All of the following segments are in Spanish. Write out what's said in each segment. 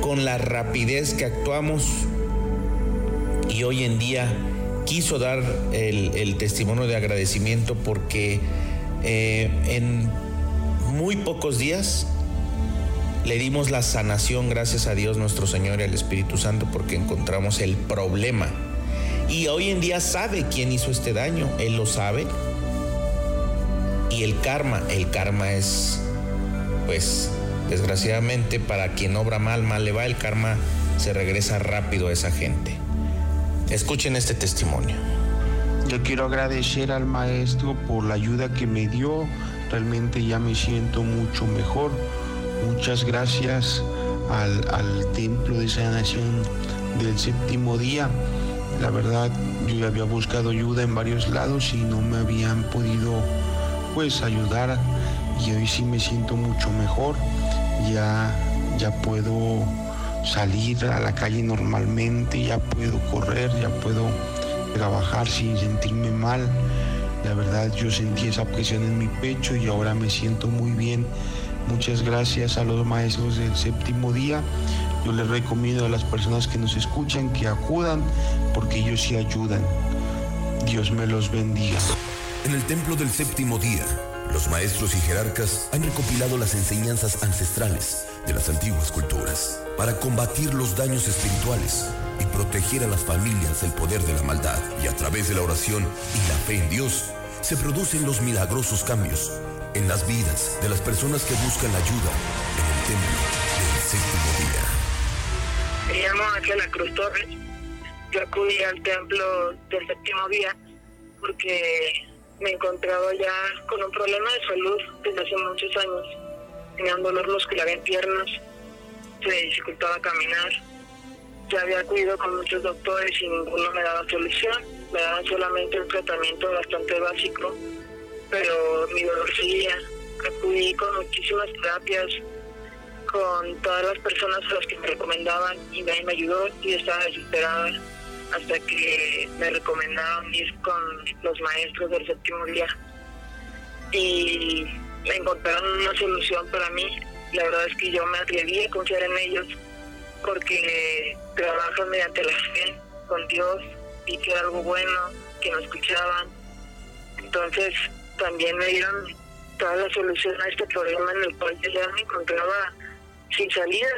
con la rapidez que actuamos, y hoy en día quiso dar el testimonio de agradecimiento porque en muy pocos días le dimos la sanación, gracias a Dios nuestro Señor y al Espíritu Santo, porque encontramos el problema. Y hoy en día sabe quién hizo este daño, él lo sabe. Y el karma es, pues, desgraciadamente, para quien obra mal, mal le va, el karma se regresa rápido a esa gente. Escuchen este testimonio. Yo quiero agradecer al maestro por la ayuda que me dio. Realmente ya me siento mucho mejor. Muchas gracias al templo de sanación del séptimo día. La verdad, yo ya había buscado ayuda en varios lados y no me habían podido, pues, ayudar. Y hoy sí me siento mucho mejor. Ya puedo salir a la calle normalmente, ya puedo correr, ya puedo trabajar sin sentirme mal. La verdad, yo sentí esa presión en mi pecho y ahora me siento muy bien. Muchas gracias a los maestros del séptimo día. Yo les recomiendo a las personas que nos escuchan que acudan, porque ellos sí ayudan. Dios me los bendiga. En el templo del séptimo día, los maestros y jerarcas han recopilado las enseñanzas ancestrales de las antiguas culturas para combatir los daños espirituales y proteger a las familias del poder de la maldad. Y a través de la oración y la fe en Dios, se producen los milagrosos cambios en las vidas de las personas que buscan ayuda en el templo del séptimo día. Me llamo Ángela Cruz Torres. Yo acudí al templo del séptimo día porque me encontraba ya con un problema de salud desde hace muchos años. Tenía un dolor muscular en piernas, se me dificultaba caminar. Ya había acudido con muchos doctores y ninguno me daba solución. Me daban solamente un tratamiento bastante básico, pero mi dolor seguía. Acudí con muchísimas terapias, con todas las personas a las que me recomendaban, y nadie me ayudó y estaba desesperada hasta que me recomendaron ir con los maestros del séptimo día y me encontraron una solución para mí. La verdad es que yo me atreví a confiar en ellos porque trabajan mediante la fe con Dios y que era algo bueno, que me escuchaban. Entonces también me dieron toda la solución a este problema en el cual yo ya me encontraba sin salida,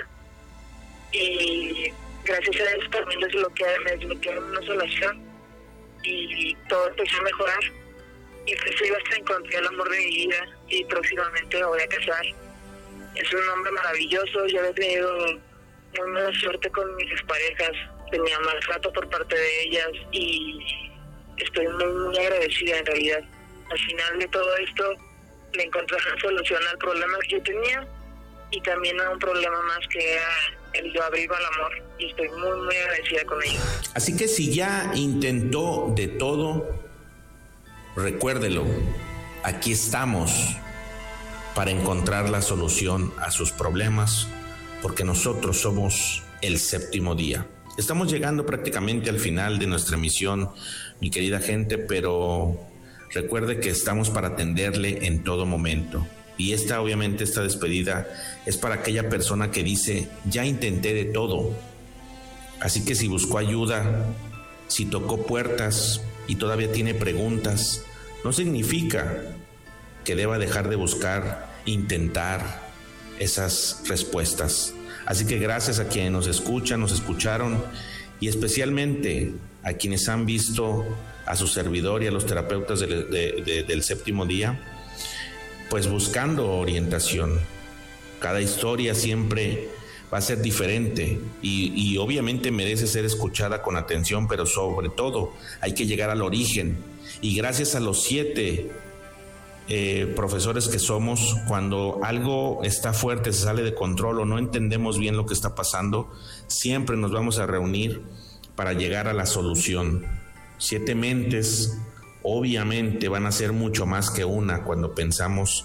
y gracias a eso también me desbloquearon una solución y todo empezó a mejorar, y pues hasta encontré el amor de mi vida y próximamente me voy a casar. Es un hombre maravilloso. Yo he tenido muy mala suerte con mis exparejas, tenía maltrato por parte de ellas y estoy muy agradecida en realidad. Al final de todo esto le encontré una solución al problema que yo tenía y también a un problema más que era el yo abrirme al amor, y estoy muy agradecida con ellos. Así que si ya intentó de todo, recuérdelo, aquí estamos para encontrar la solución a sus problemas, porque nosotros somos el séptimo día. Estamos llegando prácticamente al final de nuestra emisión, mi querida gente, pero recuerde que estamos para atenderle en todo momento. Y esta despedida es para aquella persona que dice, ya intenté de todo. Así que si buscó ayuda, si tocó puertas y todavía tiene preguntas, no significa que deba dejar de buscar, intentar esas respuestas. Así que gracias a quienes nos escuchan, nos escucharon, y especialmente a quienes han visto a su servidor y a los terapeutas del séptimo día, pues buscando orientación. Cada historia siempre va a ser diferente y obviamente merece ser escuchada con atención, pero sobre todo hay que llegar al origen. Y gracias a los 7 profesores que somos, cuando algo está fuerte, se sale de control o no entendemos bien lo que está pasando, siempre nos vamos a reunir para llegar a la solución. 7 mentes obviamente van a ser mucho más que una cuando pensamos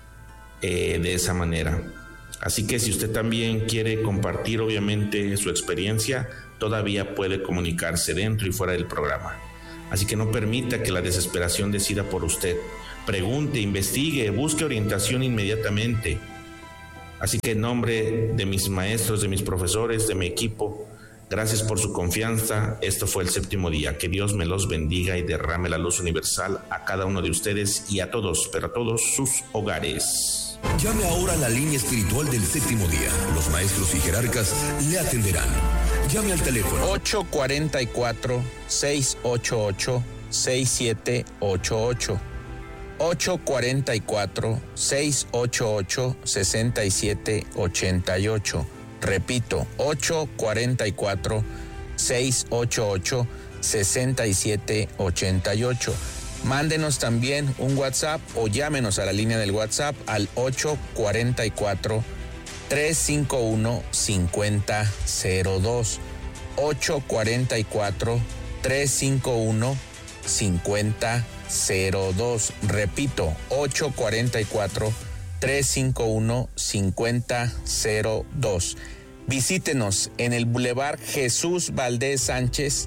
de esa manera. Así que si usted también quiere compartir obviamente su experiencia, todavía puede comunicarse dentro y fuera del programa. Así que no permita que la desesperación decida por usted. Pregunte, investigue, busque orientación inmediatamente. Así que en nombre de mis maestros, de mis profesores, de mi equipo, gracias por su confianza. Esto fue el séptimo día. Que Dios me los bendiga y derrame la luz universal a cada uno de ustedes y a todos, pero a todos sus hogares. Llame ahora a la línea espiritual del séptimo día. Los maestros y jerarcas le atenderán. Llame al teléfono 844-688-6788. 844-688-6788. Repito, 844-688-6788. Mándenos también un WhatsApp o llámenos a la línea del WhatsApp al 844-351-5002. 844-351-5002. Repito, 844-351-5002. Visítenos en el Boulevard Jesús Valdés Sánchez,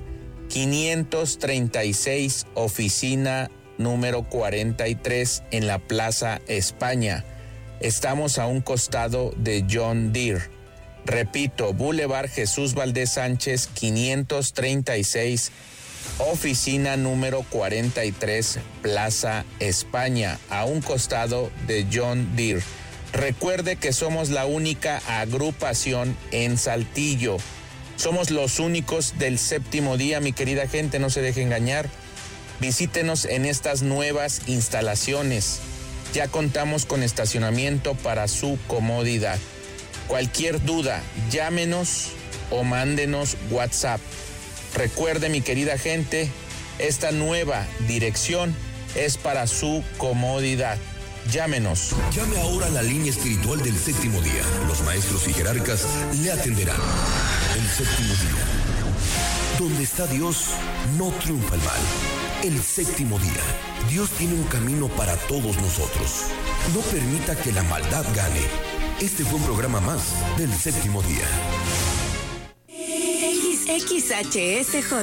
536, oficina número 43 en la Plaza España. Estamos a un costado de John Deere. Repito, Boulevard Jesús Valdés Sánchez, 536, oficina número 43, Plaza España, a un costado de John Deere. Recuerde que somos la única agrupación en Saltillo. Somos los únicos del séptimo día, mi querida gente, no se deje engañar. Visítenos en estas nuevas instalaciones. Ya contamos con estacionamiento para su comodidad. Cualquier duda, llámenos o mándenos WhatsApp. Recuerde, mi querida gente, esta nueva dirección es para su comodidad. Llámenos. Llame ahora a la línea espiritual del séptimo día. Los maestros y jerarcas le atenderán. El séptimo día. Donde está Dios, no triunfa el mal. El séptimo día. Dios tiene un camino para todos nosotros. No permita que la maldad gane. Este fue un programa más del séptimo día. XHSJ